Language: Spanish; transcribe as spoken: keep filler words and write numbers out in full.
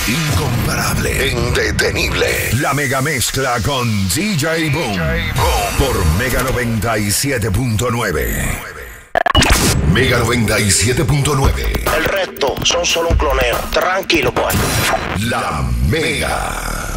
Incomparable, indetenible. La mega mezcla con D J Boom. Por Mega noventa y siete punto nueve. Mega noventa y siete punto nueve. El resto son solo un cloneo. Tranquilo, boy. La Mega.